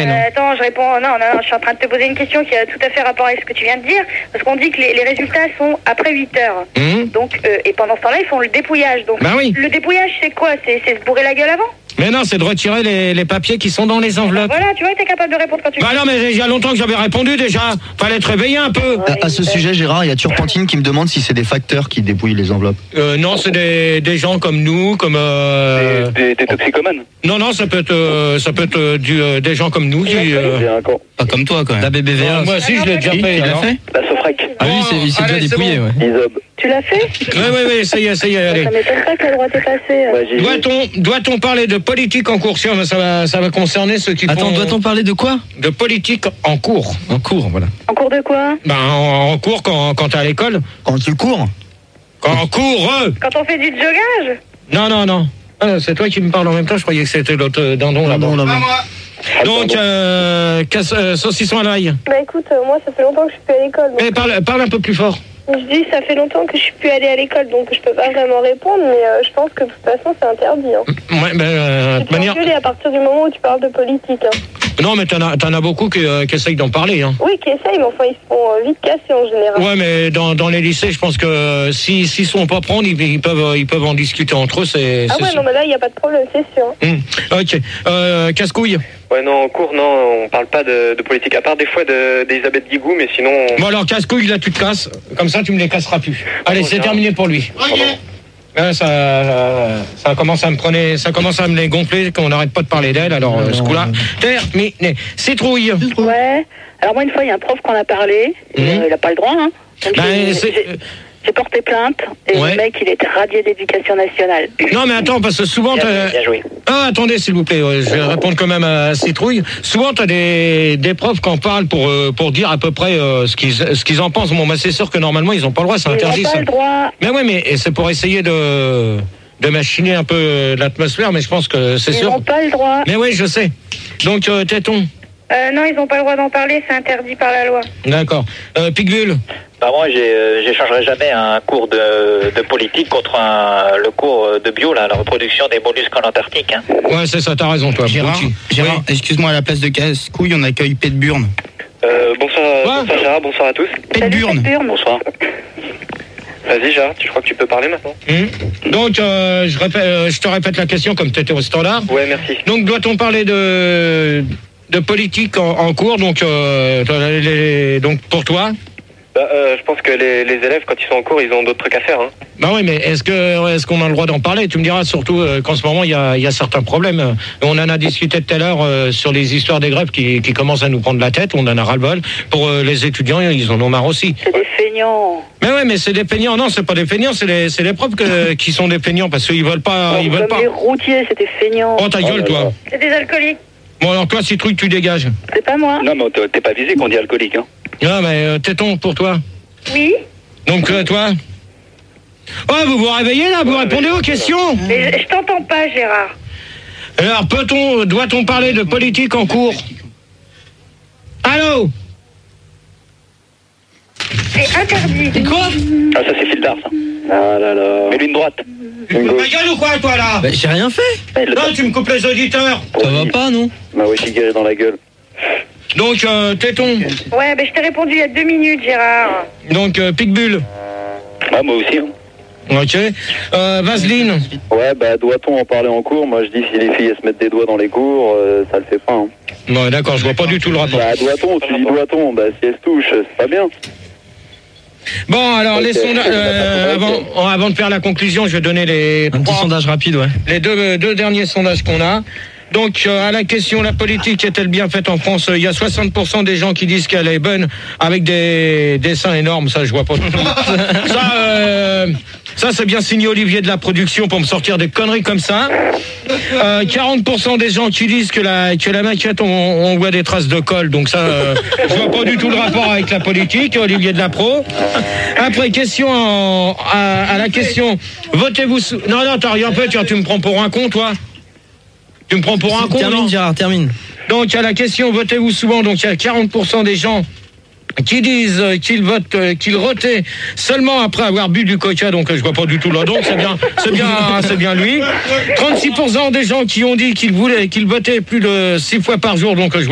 semaine. Attends, je réponds. Non, je suis en train de te poser une question qui a tout à fait rapport avec ce que tu viens de dire. Parce qu'on dit que les résultats sont après 8 heures. Donc, et pendant ce temps-là, ils font le dépouillage. Donc, oui. Le dépouillage, c'est quoi? C'est se bourrer la gueule avant? Mais non, c'est de retirer les papiers qui sont dans les enveloppes. Voilà, tu vois, t'es capable de répondre quand tu veux. Bah non, mais il y a longtemps que j'avais répondu déjà. Fallait te réveiller un peu. À ce sujet, Gérard, il y a Turpentine qui me demande si c'est des facteurs qui dépouillent les enveloppes. Non, c'est des gens comme nous, comme... Des toxicomanes. Non, ça peut être des gens comme nous qui... Pas comme toi, quand même. La BBVA. Moi aussi, je l'ai déjà fait. Tu l'as fait? La Sofrec. Ah oui, il s'est déjà dépouillé, bon. ouais. Isob. Tu l'as fait? Oui, ça y est, allez. Ça m'étonne pas que le droit t'est passé. Doit-on parler de politique en cours? Ça va concerner ceux qui Attends, doit-on parler de quoi? De politique en cours. En cours, voilà. En cours de quoi? En cours quand t'es à l'école. Quand tu cours? En cours. Quand on fait du jogage? Non. Ah, c'est toi qui me parles en même temps, je croyais que c'était l'autre dindon là-bas. Non, là-bas. Donc, saucisson à l'ail. Bah écoute, moi ça fait longtemps que je suis plus à l'école. Mais parle un peu plus fort. Je dis, ça fait longtemps que je suis plus allée à l'école, donc je peux pas vraiment répondre, mais je pense que de toute façon c'est interdit. Ouais, de tu toute peux manière... engueuler à partir du moment où tu parles de politique. Non, mais t'en as beaucoup qui essayent d'en parler. Hein. Oui, qui essayent, mais enfin ils se font vite casser en général. Ouais, mais dans les lycées, je pense que s'ils sont pas prendre, ils peuvent en discuter entre eux. Ah ouais, non, mais là il y a pas de problème, c'est sûr. Ok. Casse-couille. Ouais, non, en cours, non, on parle pas de politique, à part des fois d'Elisabeth Guigou, mais sinon... Bon alors, casse-couille, là tu te casses, comme ça tu me les casseras plus. Allez, c'est terminé pour lui. Ça commence à me les gonfler, qu'on n'arrête pas de parler d'elle, alors ce coup-là, terminé. Citrouille. Ouais, alors moi une fois il y a un prof qu'on a parlé, il a pas le droit, hein. Donc, j'ai porté plainte et le mec il était radié d'éducation nationale. Non mais attends, parce que souvent Bien joué. Ah, attendez s'il vous plaît, je vais répondre quand même à Citrouille. Souvent t'as des profs qui en parlent pour dire à peu près ce qu'ils en pensent. Bon, bah c'est sûr que normalement ils ont pas le droit, c'est interdit. Ils ont pas le droit. Mais ouais, mais c'est pour essayer de machiner un peu l'atmosphère, mais je pense que c'est sûr. Ils n'ont pas le droit. Mais oui, je sais. Donc téton. Non, ils n'ont pas le droit d'en parler, c'est interdit par la loi. D'accord. Pigbulle. Bah moi, j'échangerai jamais un cours de politique contre le cours de bio, là, la reproduction des mollusques en Antarctique. Hein. Ouais, c'est ça, t'as raison, toi. Gérard, excuse-moi, à la place de casse-couille, on accueille Pète-Burne. Bonsoir Gérard, bonsoir à tous. Pète-Burne. Bonsoir. Vas-y Gérard, je crois que tu peux parler maintenant. Donc, je te répète la question comme tu étais au standard. Ouais, merci. Donc, doit-on parler de politique en cours, donc pour toi? Je pense que les élèves, quand ils sont en cours, ils ont d'autres trucs à faire. Hein. Bah oui, mais est-ce qu'on a le droit d'en parler? Tu me diras surtout qu'en ce moment, il y a certains problèmes. On en a discuté tout à l'heure sur les histoires des grèves qui commencent à nous prendre la tête. On en a ras-le-bol. Pour les étudiants, ils en ont marre aussi. C'est des feignants. Mais ouais, mais c'est des feignants. Non, c'est pas des feignants, c'est les profs qui sont des feignants parce qu'ils veulent pas. Comme les routiers, c'est des feignants. Oh, ta gueule, toi. C'est des alcooliques. Bon, alors toi, Citrouille, tu dégages. C'est pas moi. Non, mais t'es pas visé qu'on dit alcoolique. Hein. Non, mais téton pour toi. Oui. Donc toi. Oh, vous vous réveillez là, vous répondez aux questions. Mais je t'entends pas, Gérard. Alors, doit-on parler de politique en cours? Allô? C'est interdit. Quoi? Ah, ça c'est fil d'art, ça. Ah là là. Mets-lui une droite. Tu me coupes ma gueule ou quoi, toi, là? Bah, j'ai rien fait. Non, tu me coupes les auditeurs. Ça va pas, non? Bah oui, guéri dans la gueule. Donc, téton. Ouais, je t'ai répondu il y a 2 minutes, Gérard. Donc, Picbulle. Ah, moi aussi. Hein. Ok. Vaseline. Ouais, doit-on en parler en cours? Moi, je dis si les filles elles se mettent des doigts dans les cours, ça le fait pas. Hein. Bon, d'accord, je vois pas du tout le rapport. Doit-on, tu dis doit-on, si elle se touche, c'est pas bien. Bon, alors, les sondages, avant de faire la conclusion, je vais donner un petit sondage rapide, ouais. Les deux derniers sondages qu'on a. Donc, à la question, la politique est-elle bien faite en France? Il y a 60% des gens qui disent qu'elle est bonne, avec des seins énormes, ça, je vois pas. Ça, c'est bien signé Olivier de la production pour me sortir des conneries comme ça. 40% des gens qui disent que la maquette, on voit des traces de colle, donc ça, je vois pas du tout le rapport avec la politique, Olivier de la pro. Après, question à la question, votez-vous... Non, t'as rien fait, tu me prends pour un con, toi? Tu me prends pour un con? Termine, Gérard, termine. Donc, à la question, votez-vous souvent? Donc, il y a 40% des gens qui disent qu'ils votent, qu'ils rotaient seulement après avoir bu du coca, donc je vois pas du tout là, donc c'est bien lui. 36% des gens qui ont dit qu'ils votaient plus de 6 fois par jour, donc je vois